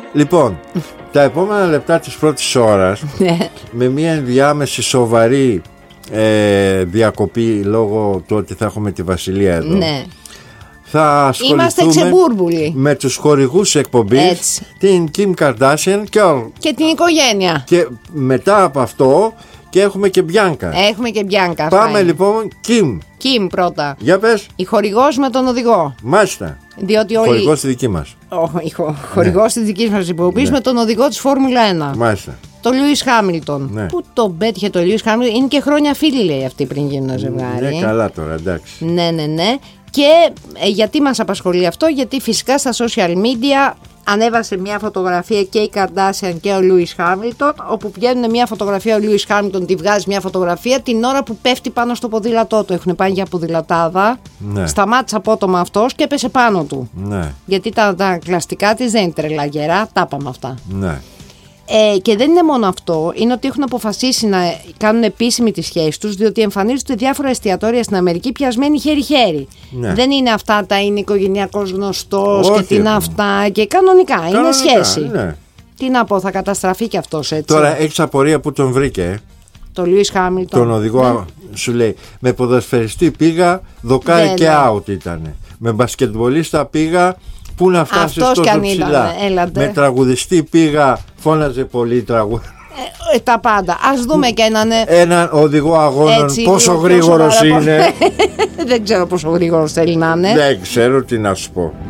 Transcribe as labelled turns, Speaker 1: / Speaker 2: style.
Speaker 1: Λοιπόν, τα επόμενα λεπτά της πρώτης ώρας, με μια ενδιάμεση σοβαρή διακοπή λόγω του ότι θα έχουμε τη Βασιλεία εδώ, θα ασχοληθούμε με τους χορηγούς εκπομπής, την Kim Kardashian
Speaker 2: και την οικογένεια.
Speaker 1: Και μετά από αυτό και έχουμε και Μπιάνκα. Πάμε λοιπόν
Speaker 2: Kim πρώτα.
Speaker 1: Για πες.
Speaker 2: Η χορηγός με τον οδηγό.
Speaker 1: Μάλιστα.
Speaker 2: Διότι
Speaker 1: χορηγός στη δική μας.
Speaker 2: Χορηγός στη δική μας υποποίηση με τον οδηγό της Φόρμουλα 1.
Speaker 1: Μάλιστα.
Speaker 2: Το Λούις Χάμιλτον. Πού τον πέτυχε το Λούις Χάμιλτον? Είναι και χρόνια φίλοι, λέει, αυτοί πριν γίνουν ζευγάρι.
Speaker 1: Ναι, καλά τώρα, εντάξει.
Speaker 2: Ναι. Και γιατί μας απασχολεί αυτό? Γιατί φυσικά στα social media ανέβασε μια φωτογραφία και η Kardashian και ο Λούις Χάμιλτον, όπου βγαίνουν μια φωτογραφία, ο Λούις Χάμιλτον τη βγάζει μια φωτογραφία την ώρα που πέφτει πάνω στο ποδήλατό του. Έχουν πάει για ποδηλατάδα. Σταμάτησε απότομα αυτός και έπεσε πάνω του. Γιατί τα κλαστικά της δεν είναι τρελά γερά, τα είπαμε αυτά. Και δεν είναι μόνο αυτό, είναι ότι έχουν αποφασίσει να κάνουν επίσημη τη σχέση τους, διότι εμφανίζονται διάφορα εστιατόρια στην Αμερική πιασμένοι χέρι-χέρι. Δεν είναι αυτά τα είναι οικογενειακός γνωστός και τι είναι αυτά και κανονικά είναι σχέση. Τι να πω, θα καταστραφεί και αυτός έτσι.
Speaker 1: Τώρα έχεις απορία που τον βρήκε?
Speaker 2: Το Λούις Χάμιλτον.
Speaker 1: Τον οδηγό σου λέει, με ποδοσφαιριστή πήγα, δοκάρι και out ήταν. Με μπασκετμπολίστα πήγα, πού να φτάσει τόσο ψηλά. Με τραγουδιστή πήγα, φώναζε πολύ τραγούδι.
Speaker 2: Τα πάντα. Ας δούμε και
Speaker 1: έναν οδηγό αγώνων. Έτσι, πόσο γρήγορος είναι.
Speaker 2: Δεν ξέρω πόσο γρήγορος θέλει να είναι.
Speaker 1: Δεν ξέρω τι να σου πω.